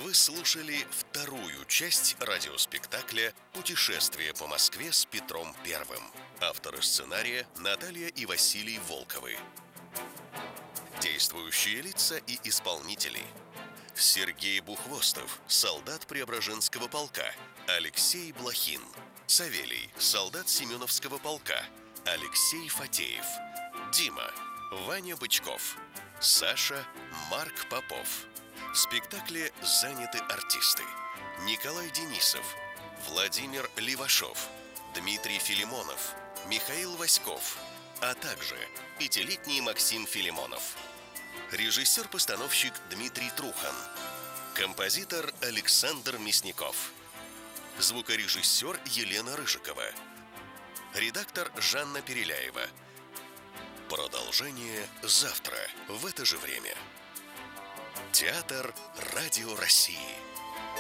Вы слушали вторую часть радиоспектакля «Путешествие по Москве с Петром Первым». Авторы сценария Наталья и Василий Волковы. Действующие лица и исполнители: Сергей Бухвостов, солдат Преображенского полка; Алексей Блохин. Савелий, солдат Семеновского полка; Алексей Фатеев. Дима, Ваня Бычков. Саша, Марк Попов. В спектакле заняты артисты: Николай Денисов, Владимир Левашов, Дмитрий Филимонов, Михаил Васьков, а также пятилетний Максим Филимонов. Режиссер-постановщик Дмитрий Трухан. Композитор Александр Мясников. Звукорежиссер Елена Рыжикова. Редактор Жанна Переляева. Продолжение завтра в это же время. Театр Радио России.